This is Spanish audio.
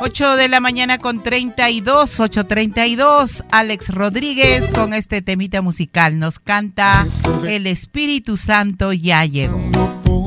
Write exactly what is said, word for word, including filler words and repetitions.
ocho de la mañana con treinta y dos, ocho treinta y dos. Alex Rodríguez con este temita musical nos canta El Espíritu Santo ya llegó.